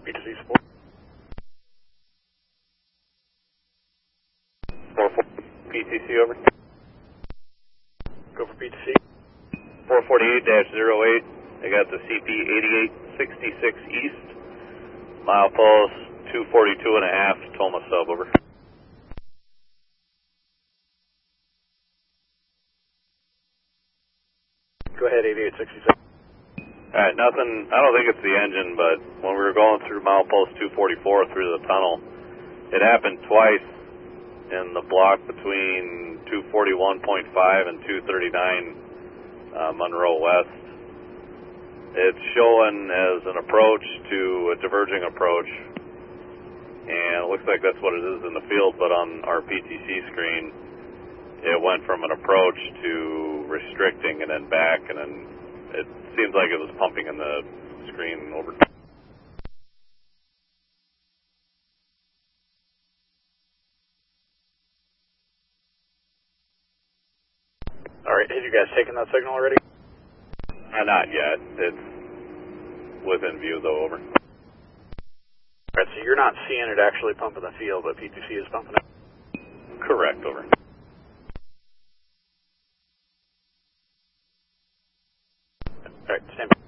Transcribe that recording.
PTC support. 440 PTC over. Go for PTC. 448-08. I got the CP 8866 East. Milepost 242.5, Toma sub over. Go ahead, 8867. Alright, nothing, I don't think it's the engine, but when we were going through milepost 244 through the tunnel, it happened twice in the block between 241.5 and 239 Monroe West. It's showing as an approach to a diverging approach, and it looks like that's what it is in the field, but on our PTC screen, it went from an approach to restricting and then back, and then it seems like it was pumping in the screen over. Alright, have you guys taken that signal already? Not yet. It's within view though, over. Alright, so you're not seeing it actually pump in the field, but PTC is pumping it? Correct, over. Alright, stand by.